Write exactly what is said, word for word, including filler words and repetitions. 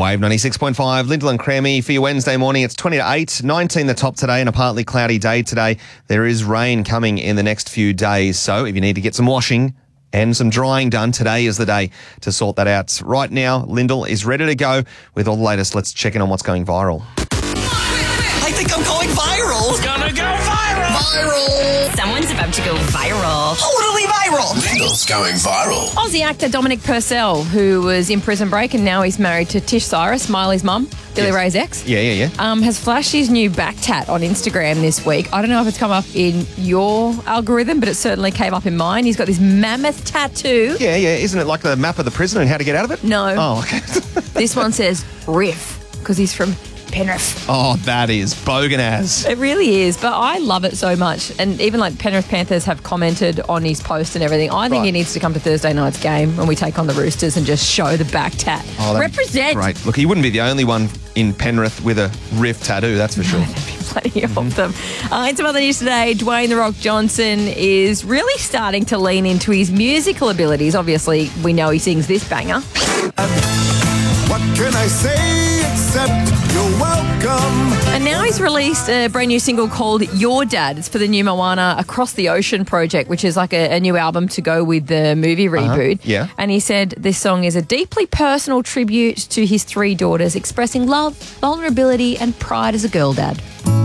Wave ninety-six point five, Lyndall and Crammy for your Wednesday morning. It's twenty to eight, nineteen the top today and a partly cloudy day today. There is rain coming in the next few days. So if you need to get some washing and some drying done, today is the day to sort that out. Right now, Lyndall is ready to go with all the latest. Let's check in on what's going viral. I think I'm going viral. It's gonna go viral. Viral. Someone's about to go viral. Totally viral. Lyndall's going viral. Aussie actor Dominic Purcell, who was in Prison Break and now he's married to Tish Cyrus, Miley's mum, Billy Yes. Ray's ex. Yeah, yeah, yeah. Um, has flashed his new back tat on Instagram this week. I don't know if it's come up in your algorithm, but it certainly came up in mine. He's got this mammoth tattoo. Yeah, yeah. Isn't it like the map of the prison and how to get out of it? No. Oh, okay. This one says Riff because he's from Penrith. Oh, that is bogan as. It really is, but I love it so much. And even like Penrith Panthers have commented on his post and everything. I think Right. he needs to come to Thursday night's game when we take on the Roosters and just show the back tat. Oh, that'd be Represent. Great. Look, he wouldn't be the only one in Penrith with a riff tattoo, that's for sure. There'd be plenty of them. Uh, in some other news today, Dwayne The Rock Johnson is really starting to lean into his musical abilities. Obviously, we know he sings this banger. What can I say except you're welcome? And now he's released a brand new single called Your Dad. It's for the new Moana Across the Ocean project, which is like a, a new album to go with the movie reboot. yeah. And he said this song is a deeply personal tribute to his three daughters, expressing love, vulnerability, and pride as a girl dad.